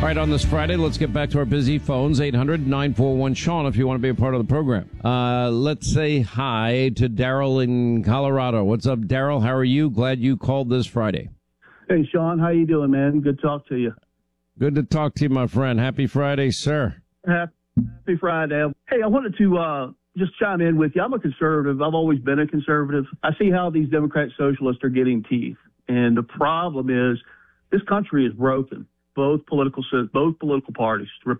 All right, on this Friday, let's get back to our busy phones, 800-941-SEAN, if you want to be a part of the program. Let's say hi to Daryl in Colorado. What's up, Daryl? How are you? Glad you called this Friday. Hey, Sean, how you doing, man? Good to talk to you. Good to talk to you, my friend. Happy Friday, sir. Happy Friday. Hey, I wanted to just chime in with you. I'm a conservative. I've always been a conservative. I see how these Democrat socialists are getting teeth. And the problem is this country is broken. Both political parties,